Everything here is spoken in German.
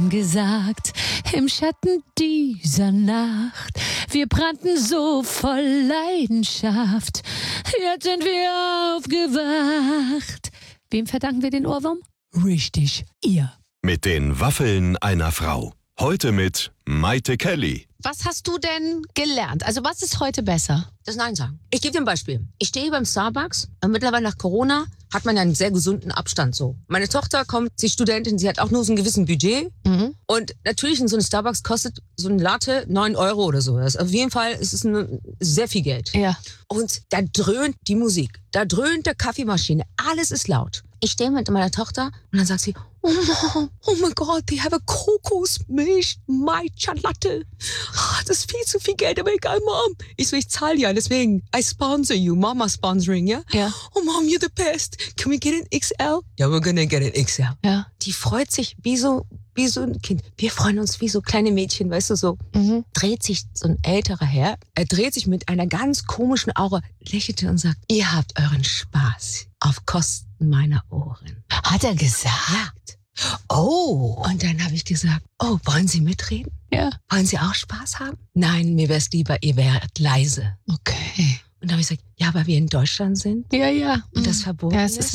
ihm gesagt, im Schatten dieser Nacht. Wir brannten so voll Leidenschaft. Jetzt sind wir aufgewacht. Wem verdanken wir den Ohrwurm? Richtig, ihr. Mit den Waffeln einer Frau. Heute mit Maite Kelly. Was hast du denn gelernt? Also was ist heute besser? Das Nein sagen. Ich gebe dir ein Beispiel. Ich stehe beim Starbucks und mittlerweile nach Corona hat man ja einen sehr gesunden Abstand so. Meine Tochter kommt, sie ist Studentin, sie hat auch nur so ein gewissen Budget. Und natürlich in so einem Starbucks kostet so ein Latte 9 Euro oder so. Das auf jeden Fall ist es sehr viel Geld. Ja. Und da dröhnt die Musik, da dröhnt der Kaffeemaschine, alles ist laut. Ich stehe mit meiner Tochter und dann sagt sie, oh Mom, oh my God, they have a Kokosmilch Matcha Latte. Oh, das ist viel zu viel Geld, aber egal, Mom. Ich so, ich zahle ja, deswegen, I sponsor you, Mama sponsoring, ja? Ja. Oh Mom, you're the best. Can we get an XL? Ja, we're gonna get an XL. Ja. Die freut sich wie so ein Kind. Wir freuen uns wie so kleine Mädchen, weißt du, so. Dreht sich so ein älterer Herr, er dreht sich mit einer ganz komischen Aura, lächelte und sagt, ihr habt euren Spaß auf Kosten meiner Ohren. Hat er gesagt? Oh. Und dann habe ich gesagt, oh, wollen Sie mitreden? Ja. Wollen Sie auch Spaß haben? Nein, mir wäre es lieber, ihr wärt leise. Okay. Und dann habe ich gesagt, ja, weil wir in Deutschland sind Ja, ja. und das verboten Ja, es ist ist.